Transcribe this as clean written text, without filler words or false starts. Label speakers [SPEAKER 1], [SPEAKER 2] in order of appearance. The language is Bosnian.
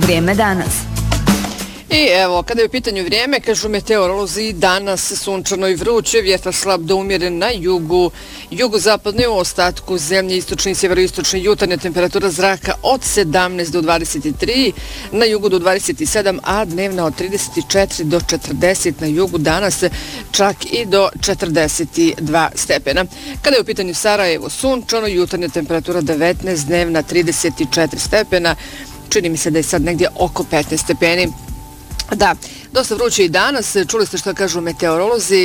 [SPEAKER 1] vrijeme danas.
[SPEAKER 2] I evo, kada je u pitanju vrijeme, kažu meteorolozi, danas sunčano i vruće, vjetar slab do umjeren na jugu, jugozapadnoj, u ostatku zemlje, istočni i sjeveroistočni, jutarnja temperatura zraka od 17 do 23, na jugu do 27, a dnevna od 34 do 40, na jugu danas čak i do 42 stepena. Kada je u pitanju Sarajevo, sunčano, jutarnja temperatura 19, dnevna 34 stepena, čini mi se da je sad negdje oko 15 stepeni. Da, dosta vruće i danas, čuli ste što kažu meteorolozi.